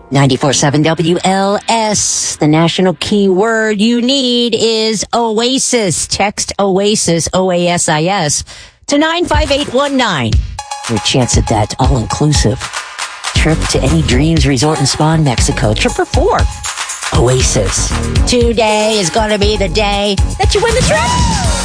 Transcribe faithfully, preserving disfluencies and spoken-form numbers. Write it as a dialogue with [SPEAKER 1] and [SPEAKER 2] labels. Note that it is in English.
[SPEAKER 1] ninety-four point seven W L S. The national keyword you need is Oasis. Text Oasis, O A S I S, to nine five eight one nine. Your chance at that all-inclusive trip to any Dreams Resort and Spa in Mexico. Trip for four. Oasis. Today is going to be the day that you win the trip.